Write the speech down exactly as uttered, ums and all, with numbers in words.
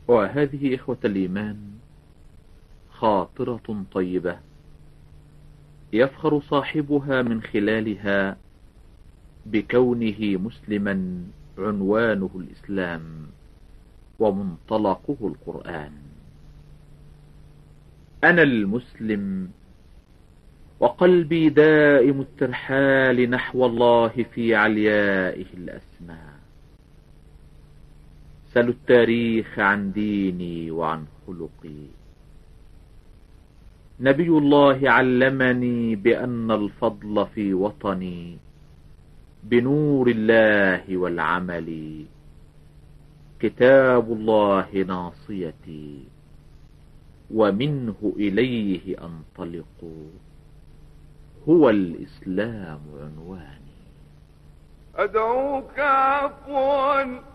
وهذه إخوة الإيمان خاطرة طيبة يفخر صاحبها من خلالها بكونه مسلما عنوانه الإسلام ومنطلقه القرآن. أنا المسلم وقلبي دائم الترحال نحو الله في عليائه الأسماء. سلوا التاريخ عن ديني وعن خلقي. نبي الله علمني بأن الفضل في وطني بنور الله والعمل. كتاب الله ناصيتي ومنه إليه أنطلق. هو الإسلام عنواني. أدعوك عفوا